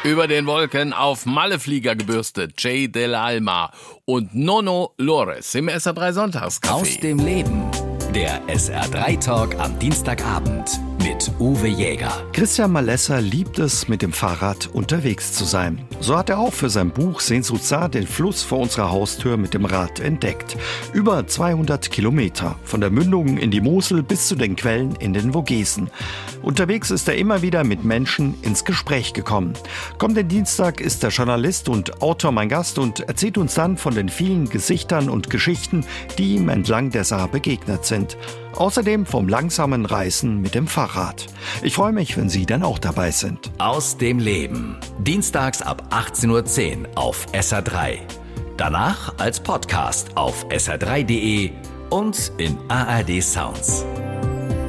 Über den Wolken auf Malleflieger gebürstet, Jay Del Alma und Nono Lores im SR3 Sonntagscafé. Aus dem Leben, der SR3 Talk am Dienstagabend mit Uwe Jäger. Christian Malesser liebt es, mit dem Fahrrad unterwegs zu sein. So hat er auch für sein Buch Sehnsuchtssaat den Fluss vor unserer Haustür mit dem Rad entdeckt. Über 200 Kilometer, von der Mündung in die Mosel bis zu den Quellen in den Vogesen. Unterwegs ist er immer wieder mit Menschen ins Gespräch gekommen. Kommenden Dienstag ist der Journalist und Autor mein Gast und erzählt uns dann von den vielen Gesichtern und Geschichten, die ihm entlang der Saar begegnet sind. Außerdem vom langsamen Reisen mit dem Fahrrad. Ich freue mich, wenn Sie dann auch dabei sind. Aus dem Leben. Dienstags ab 18:10 Uhr auf SR3. Danach als Podcast auf sr3.de und in ARD Sounds.